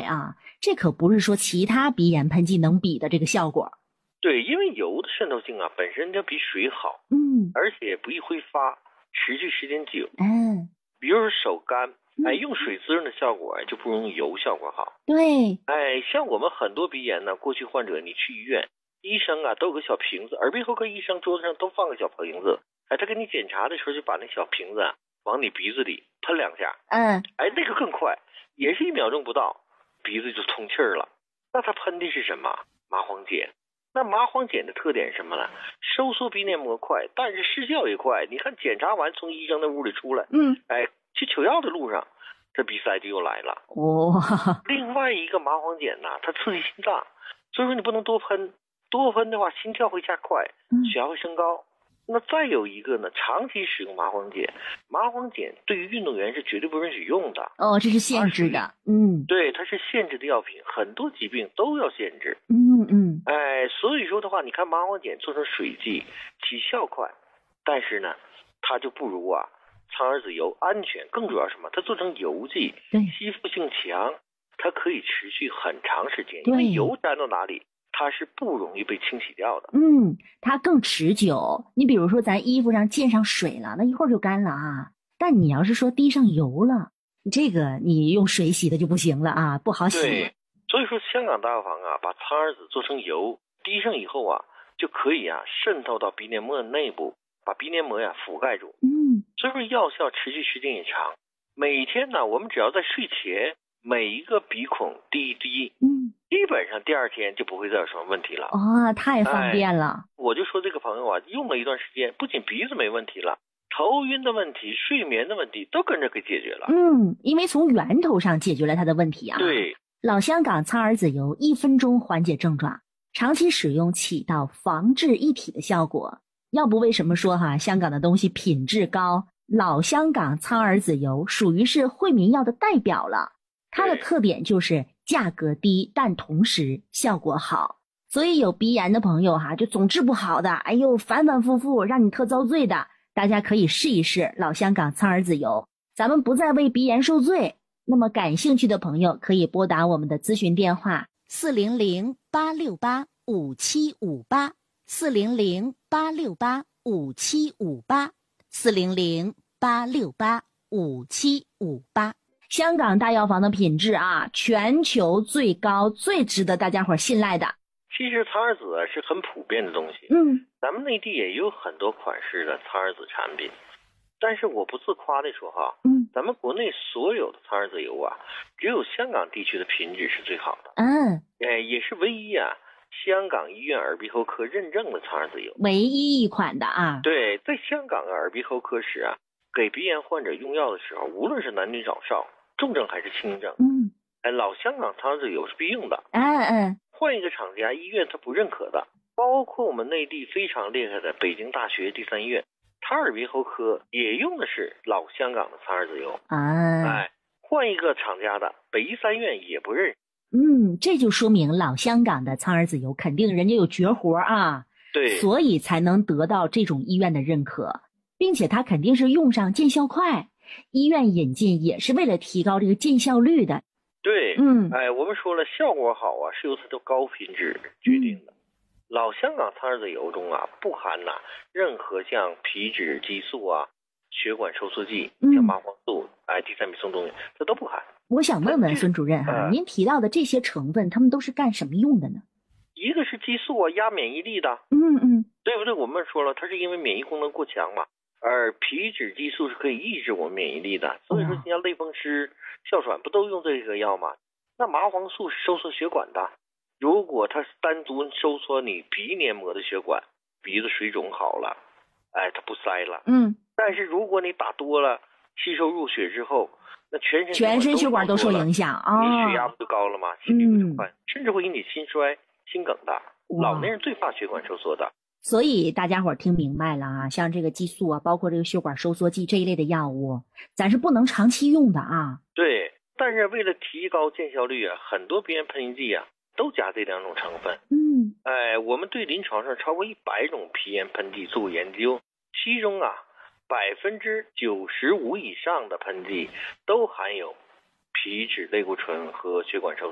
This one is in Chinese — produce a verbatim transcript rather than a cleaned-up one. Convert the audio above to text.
啊，这可不是说其他鼻炎喷剂能比的这个效果。 对，因为油的渗透性啊本身就比水好， 嗯， 而且不易挥发，持续时间久。 嗯， 比如说手干，哎，用水滋润的效果就不如油效果好。 对， 哎，像我们很多鼻炎呢，过去患者你去医院，医生啊都有个小瓶子，耳鼻喉科医生桌子上都放个小瓶子，哎，他给你检查的时候就把那小瓶子啊往你鼻子里喷两下， 嗯， 哎，那个更快，也是一秒钟不到，鼻子就通气儿了。那他喷的是什么？麻黄碱。那麻黄碱的特点是什么呢？收缩鼻黏膜快，但是失效也快。你看检查完从医生的屋里出来， 嗯， 哎，去取药的路上，这鼻塞就又来了。 哇、哦， 另外一个麻黄碱呢，它刺激心脏，所以说你不能多喷，多喷的话心跳会加快，血压会升高。那再有一个呢，长期使用麻黄碱，麻黄碱对于运动员是绝对不允许用的。 哦，这是限制的，嗯， 对，它是限制的药品，很多疾病都要限制。 嗯嗯， 哎，所以说的话，你看麻黄碱做成水剂，起效快，但是呢，它就不如啊苍耳子油安全。更主要什么？它做成油剂， 对， 吸附性强，它可以持续很长时间，因为油沾到哪里，它是不容易被清洗掉的。 嗯，它更持久。你比如说咱衣服上溅上水了，那一会儿就干了啊。但你要是说滴上油了，这个你用水洗的就不行了啊，不好洗。 对，所以说香港大药房啊，把苍耳子做成油，滴上以后啊，就可以啊渗透到鼻黏膜内部，把鼻黏膜呀覆盖住。 嗯， 所以说药效持续时间也长。每天呢，我们只要在睡前每一个鼻孔滴一滴，嗯，基本上第二天就不会再有什么问题了。 啊、哦，太方便了、 哎。我就说这个朋友啊，用了一段时间，不仅鼻子没问题了，头晕的问题、睡眠的问题都跟着给解决了。 嗯，因为从源头上解决了他的问题啊。 对， 老香港苍耳子油一分钟缓解症状，长期使用起到防治一体的效果。要不为什么说哈香港的东西品质高？老香港苍耳子油属于是惠民药的代表了。它的特点就是价格低，但同时效果好。所以有鼻炎的朋友哈，就总治不好的，哎呦，反反复复让你特遭罪的，大家可以试一试老香港苍耳子油。咱们不再为鼻炎受罪。那么感兴趣的朋友可以拨打我们的咨询电话四零零八六八五七五八四零零八六八五七五八四零零八六八五七五八。香港大药房的品质啊，全球最高，最值得大家伙信赖的。 其实苍耳子是很普遍的东西， 嗯， 咱们内地也有很多款式的苍耳子产品。但是我不自夸的说哈，嗯，咱们国内所有的苍耳子油啊，只有香港地区的品质是最好的。 嗯， 哎，也是唯一啊，香港医院耳鼻喉科认证的苍耳子油， 唯一一款的啊。 对，在香港的耳鼻喉科时啊，给鼻炎患者用药的时候，无论是男女老少，重症还是轻症，嗯，哎，老香港苍耳子油是必用的。 嗯嗯， 换一个厂家，医院它不认可的，包括我们内地非常厉害的北京大学第三医院。他耳鼻喉科也用的是老香港的苍耳子油啊， 哎，换一个厂家的北医三院也不认识。 嗯，这就说明老香港的苍耳子油肯定人家有绝活啊， 对， 所以才能得到这种医院的认可，并且它肯定是用上见效快，医院引进也是为了提高这个见效率的。 对，嗯，哎，我们说了，效果好啊，是由它的高品质决定的。嗯，老香港苍耳子油中啊，不含呐、啊、任何像皮质激素啊、血管收缩剂、嗯、像麻黄素、哎地塞米松东西，这都不含。 我想问问孙主任哈、啊，您提到的这些成分，他们都是干什么用的呢？ 一个是激素啊，压免疫力的， 嗯嗯， 对不对？我们说了，它是因为免疫功能过强嘛，而皮质激素是可以抑制我们免疫力的，所以说像类风湿、哮喘不都用这个药吗？那麻黄素是收缩血管的。如果它是单独收缩你鼻黏膜的血管，鼻子水肿好了，哎，它不塞了。嗯。但是如果你打多了，吸收入血之后，那全身全身血管都受影响啊， 你血压不就高了吗？心率不就快，嗯、甚至会引起心衰、心梗的。老年人最怕血管收缩的。 所以大家伙听明白了啊，像这个激素啊，包括这个血管收缩剂这一类的药物，咱是不能长期用的啊。 对，但是为了提高见效率啊，很多鼻炎喷剂啊。都加这两种成分，嗯，哎，我们对临床上超过一百种皮炎喷剂做研究，其中啊，百分之九十五以上的喷剂都含有皮质类固醇和血管收缩。